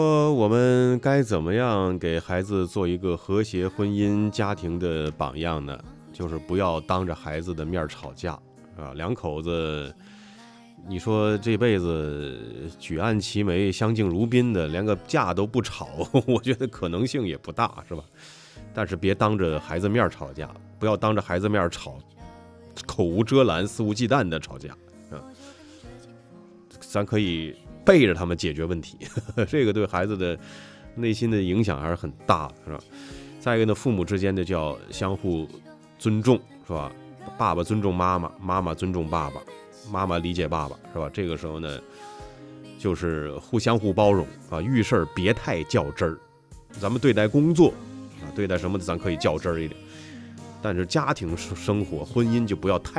说我们该怎么样给孩子做一个和谐婚姻家庭的榜样呢？就是不要当着孩子的面吵架，啊，两口子，你说这辈子举案齐眉、相敬如宾的，连个架都不吵，我觉得可能性也不大，是吧？但是别当着孩子面吵架，不要当着孩子面吵，口无遮拦、肆无忌惮的吵架啊！咱可以背着他们解决问题，这个对孩子的内心的影响还是很大的，是吧？再一个呢，父母之间的叫相互尊重，是吧？爸爸尊重妈妈，妈妈尊重爸爸，妈妈理解爸爸，是吧？这个时候呢，就是相互包容啊，遇事儿别太较真儿。咱们对待工作啊，对待什么咱可以较真儿一点，但是家庭生活、婚姻就不要太